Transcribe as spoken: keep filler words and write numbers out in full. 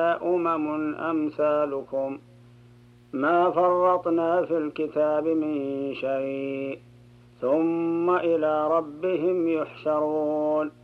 أمم أمثالكم ما فرطنا في الكتاب من شيء ثم إلى ربهم يحشرون